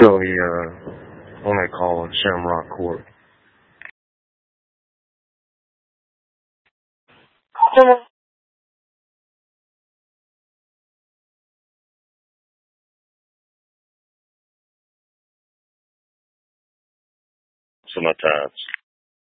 So he, what they call it, Shamrock Court. So my tats.